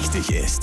wichtig ist.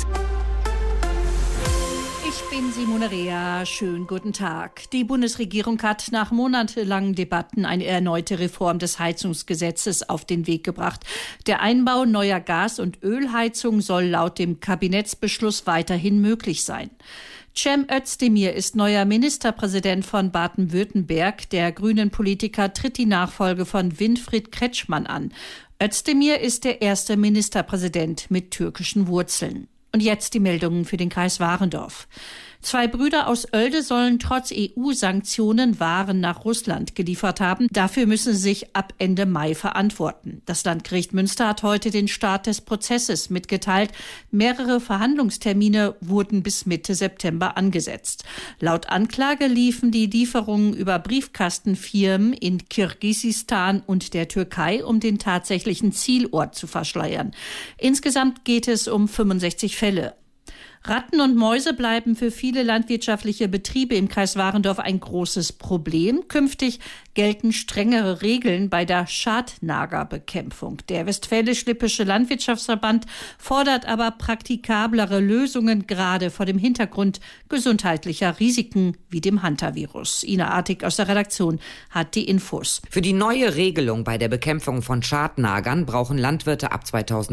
Ich bin Simone Rea. Schönen guten Tag. Die Bundesregierung hat nach monatelangen Debatten eine erneute Reform des Heizungsgesetzes auf den Weg gebracht. Der Einbau neuer Gas- und Ölheizungen soll laut dem Kabinettsbeschluss weiterhin möglich sein. Cem Özdemir ist neuer Ministerpräsident von Baden-Württemberg. Der Grünen-Politiker tritt die Nachfolge von Winfried Kretschmann an. Özdemir ist der erste Ministerpräsident mit türkischen Wurzeln. Und jetzt die Meldungen für den Kreis Warendorf. 2 Brüder aus Oelde sollen trotz EU-Sanktionen Waren nach Russland geliefert haben. Dafür müssen sie sich ab Ende Mai verantworten. Das Landgericht Münster hat heute den Start des Prozesses mitgeteilt. Mehrere Verhandlungstermine wurden bis Mitte September angesetzt. Laut Anklage liefen die Lieferungen über Briefkastenfirmen in Kirgisistan und der Türkei, um den tatsächlichen Zielort zu verschleiern. Insgesamt geht es um 65 Fälle. Ratten und Mäuse bleiben für viele landwirtschaftliche Betriebe im Kreis Warendorf ein großes Problem. Künftig gelten strengere Regeln bei der Schadnagerbekämpfung. Der Westfälisch-Lippische Landwirtschaftsverband fordert aber praktikablere Lösungen, gerade vor dem Hintergrund gesundheitlicher Risiken wie dem Hantavirus. Ina Artig aus der Redaktion hat die Infos. Für die neue Regelung bei der Bekämpfung von Schadnagern brauchen Landwirte ab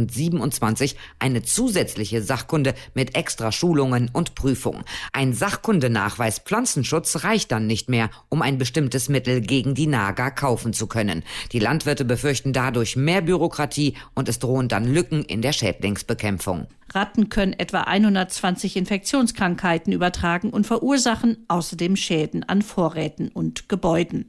2027 eine zusätzliche Sachkunde mit extra Schulungen und Prüfungen. Ein Sachkundenachweis Pflanzenschutz reicht dann nicht mehr, um ein bestimmtes Mittel gegen die Nager kaufen zu können. Die Landwirte befürchten dadurch mehr Bürokratie und es drohen dann Lücken in der Schädlingsbekämpfung. Ratten können etwa 120 Infektionskrankheiten übertragen und verursachen außerdem Schäden an Vorräten und Gebäuden.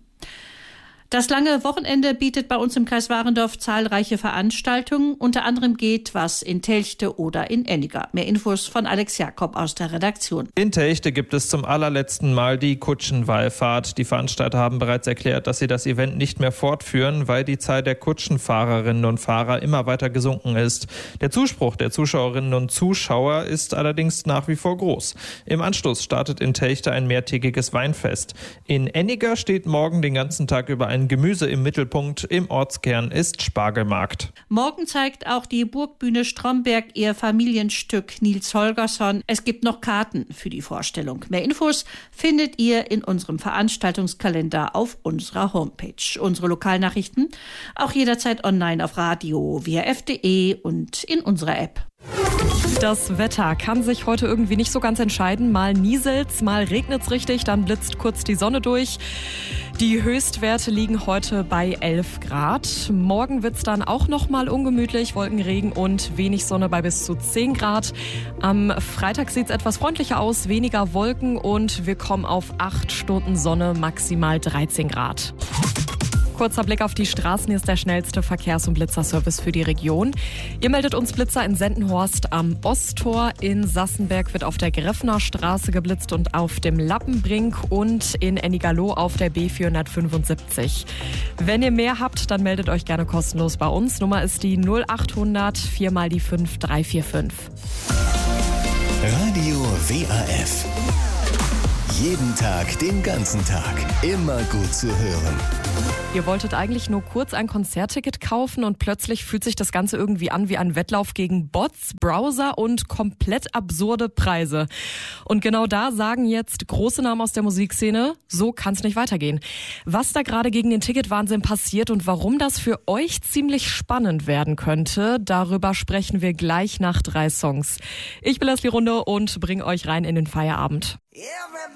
Das lange Wochenende bietet bei uns im Kreis Warendorf zahlreiche Veranstaltungen. Unter anderem geht was in Telchte oder in Enniger. Mehr Infos von Alex Jakob aus der Redaktion. In Telchte gibt es zum allerletzten Mal die Kutschenwallfahrt. Die Veranstalter haben bereits erklärt, dass sie das Event nicht mehr fortführen, weil die Zahl der Kutschenfahrerinnen und Fahrer immer weiter gesunken ist. Der Zuspruch der Zuschauerinnen und Zuschauer ist allerdings nach wie vor groß. Im Anschluss startet in Telchte ein mehrtägiges Weinfest. In Enniger steht morgen den ganzen Tag über ein Gemüse im Mittelpunkt. Im Ortskern ist Spargelmarkt. Morgen zeigt auch die Burgbühne Stromberg ihr Familienstück Nils Holgersson. Es gibt noch Karten für die Vorstellung. Mehr Infos findet ihr in unserem Veranstaltungskalender auf unserer Homepage. Unsere Lokalnachrichten auch jederzeit online auf Radio, WRF.de und in unserer App. Das Wetter kann sich heute irgendwie nicht so ganz entscheiden. Mal nieselt's, mal regnet's richtig, dann blitzt kurz die Sonne durch. Die Höchstwerte liegen heute bei 11 Grad. Morgen wird's dann auch noch mal ungemütlich, Wolkenregen und wenig Sonne bei bis zu 10 Grad. Am Freitag sieht's etwas freundlicher aus, weniger Wolken und wir kommen auf 8 Stunden Sonne, maximal 13 Grad. Kurzer Blick auf die Straßen. Hier ist der schnellste Verkehrs- und Blitzerservice für die Region. Ihr meldet uns Blitzer in Sendenhorst am Osttor. In Sassenberg wird auf der Greffner Straße geblitzt und auf dem Lappenbrink und in Ennigerloh auf der B475. Wenn ihr mehr habt, dann meldet euch gerne kostenlos bei uns. Nummer ist die 0800 4 mal die 5345. Radio WAF. Jeden Tag, den ganzen Tag. Immer gut zu hören. Ihr wolltet eigentlich nur kurz ein Konzertticket kaufen und plötzlich fühlt sich das Ganze irgendwie an wie ein Wettlauf gegen Bots, Browser und komplett absurde Preise. Und genau da sagen jetzt große Namen aus der Musikszene, so kann's nicht weitergehen. Was da gerade gegen den Ticketwahnsinn passiert und warum das für euch ziemlich spannend werden könnte, darüber sprechen wir gleich nach 3 Songs. Ich bin Leslie Runde und bringe euch rein in den Feierabend.